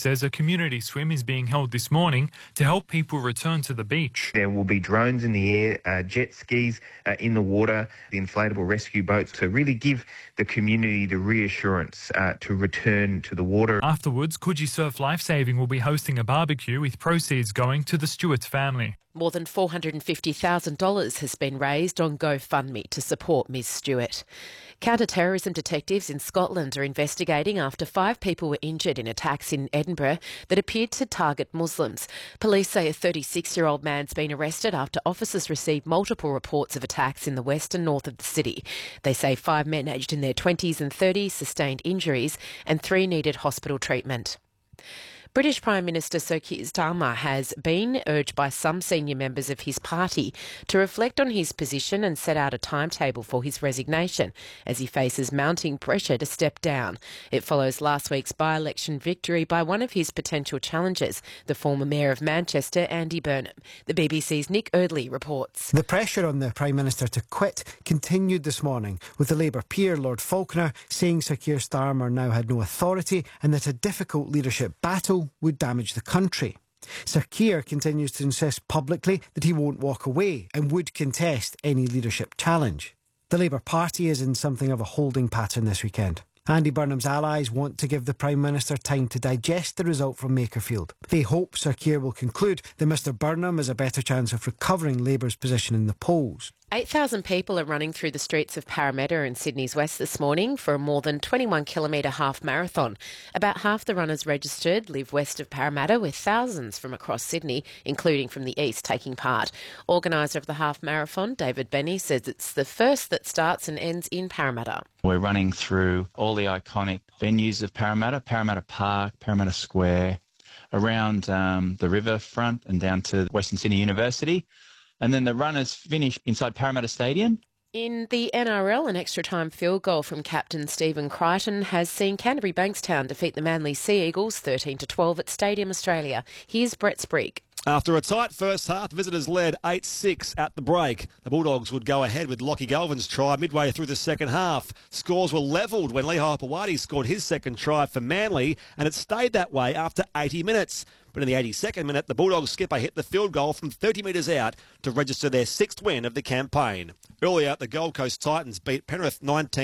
says a community swim is being held this morning to help people return to the beach. There will be drones in the air, jet skis in the water, the inflatable rescue boats to really give the community the reassurance to return to the water. Afterwards, Coogee Surf Lifesaving will be hosting a barbecue with proceeds going to the Stewart family. More than $450,000 has been raised on GoFundMe to support Ms Stewart. Counter-terrorism detectives in Scotland are investigating after 5 people were injured in attacks in Edinburgh that appeared to target Muslims. Police say a 36-year-old man's been arrested after officers received multiple reports of attacks in the west and north of the city. They say 5 men aged in their 20s and 30s sustained injuries and 3 needed hospital treatment. British Prime Minister Sir Keir Starmer has been urged by some senior members of his party to reflect on his position and set out a timetable for his resignation as he faces mounting pressure to step down. It follows last week's by-election victory by one of his potential challengers, the former Mayor of Manchester, Andy Burnham. The BBC's Nick Eardley reports. The pressure on the Prime Minister to quit continued this morning, with the Labour peer, Lord Falconer, saying Sir Keir Starmer now had no authority and that a difficult leadership battle would damage the country. Sir Keir continues to insist publicly that he won't walk away and would contest any leadership challenge. The Labour Party is in something of a holding pattern this weekend. Andy Burnham's allies want to give the Prime Minister time to digest the result from Makerfield. They hope Sir Keir will conclude that Mr Burnham has a better chance of recovering Labour's position in the polls. 8,000 people are running through the streets of Parramatta in Sydney's west this morning for a more than 21-kilometre half marathon. About half the runners registered live west of Parramatta, with thousands from across Sydney, including from the east, taking part. Organiser of the half marathon, David Benny, says it's the first that starts and ends in Parramatta. We're running through all the iconic venues of Parramatta, Parramatta Park, Parramatta Square, around the riverfront and down to Western Sydney University. And then the runners finish inside Parramatta Stadium. In the NRL, an extra-time field goal from captain Stephen Crichton has seen Canterbury Bankstown defeat the Manly Sea Eagles 13-12 at Stadium Australia. Here's Brett Sprigg. After a tight first half, visitors led 8-6 at the break. The Bulldogs would go ahead with Lockie Galvin's try midway through the second half. Scores were levelled when Lehigh Pawadi scored his second try for Manly, and it stayed that way after 80 minutes. But in the 82nd minute, the Bulldogs skipper hit the field goal from 30 metres out to register their 6th win of the campaign. Earlier, the Gold Coast Titans beat Penrith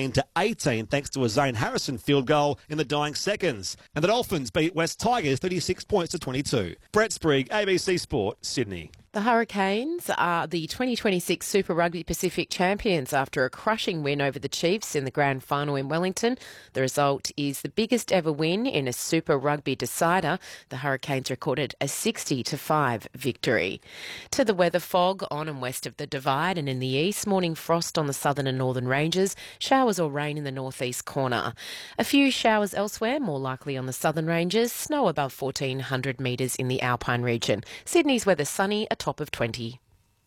19-18 thanks to a Zane Harrison field goal in the dying seconds. And the Dolphins beat West Tigers 36 points to 22. Brett Sprigg, ABC Sport, Sydney. The Hurricanes are the 2026 Super Rugby Pacific champions after a crushing win over the Chiefs in the grand final in Wellington. The result is the biggest ever win in a Super Rugby decider. The Hurricanes recorded a 60-5 victory. To the weather, fog on and west of the Divide and in the east, morning frost on the southern and northern ranges, showers or rain in the northeast corner. A few showers elsewhere, more likely on the southern ranges, snow above 1,400 metres in the Alpine region. Sydney's weather sunny, a top of 20.